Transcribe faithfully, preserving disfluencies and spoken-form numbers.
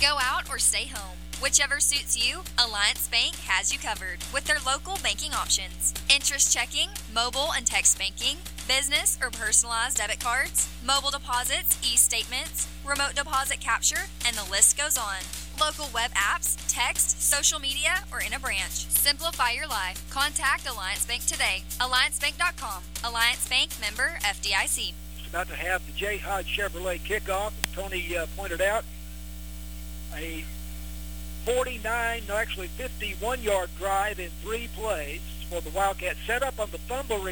Go out or stay home. Whichever suits you, Alliance Bank has you covered with their local banking options. Interest checking, mobile and text banking, business or personalized debit cards, mobile deposits, e-statements, remote deposit capture, and the list goes on. Local web apps, text, social media, or in a branch. Simplify your life. Contact Alliance Bank today. alliance bank dot com. Alliance Bank, member F D I C. Just about to have the J. Hodge Chevrolet kickoff. Tony uh, pointed out a forty-nine, no, actually fifty-one-yard drive in three plays for the Wildcats. Set up on the fumble